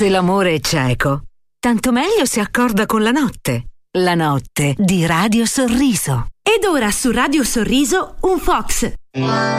Se l'amore è cieco, tanto meglio si accorda con la notte. La notte di Radio Sorriso. Ed ora su Radio Sorriso un Fox.